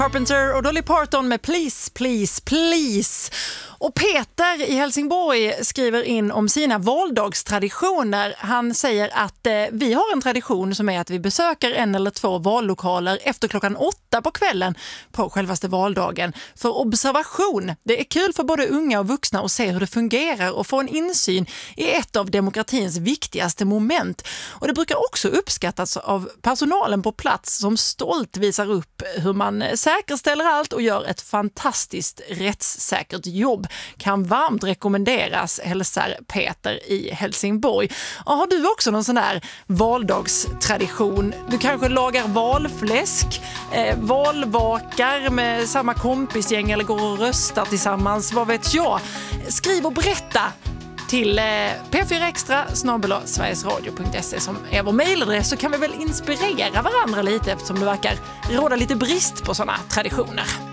Carpenter och Dolly Parton med Please, Please, Please. Och Peter i Helsingborg skriver in om sina valdagstraditioner. Han säger att vi har en tradition som är att vi besöker 1 eller 2 vallokaler efter klockan 8 på kvällen på självaste valdagen för observation. Det är kul för både unga och vuxna att se hur det fungerar och få en insyn i ett av demokratins viktigaste moment. Och det brukar också uppskattas av personalen på plats som stolt visar upp hur man säkerställer allt och gör ett fantastiskt rättssäkert jobb. Kan varmt rekommenderas, hälsar Peter i Helsingborg. Och har du också någon sån där valdagstradition? Du kanske lagar valfläsk, valvakar med samma kompisgäng eller går och röstar tillsammans, vad vet jag? Skriv och berätta till p4extra@sverigesradio.se som är vår mejladress, så kan vi väl inspirera varandra lite eftersom det verkar råda lite brist på såna traditioner.